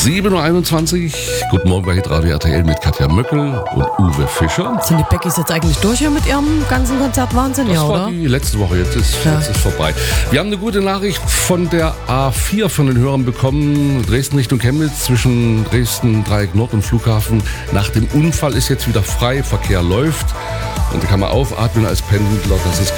7.21 Uhr. Guten Morgen bei Hitradio RTL mit Katja Möckel und Uwe Fischer. Sind die Beckys jetzt eigentlich durch hier mit ihrem ganzen Konzertwahnsinn? Das Ja, war oder? die letzte Woche, jetzt ist vorbei. Wir haben eine gute Nachricht von der A4 von den Hörern bekommen. Dresden Richtung Chemnitz, zwischen Dresden, Dreieck Nord und Flughafen. Nach dem Unfall ist jetzt wieder frei, Verkehr läuft. Und da kann man aufatmen als Pendler, das ist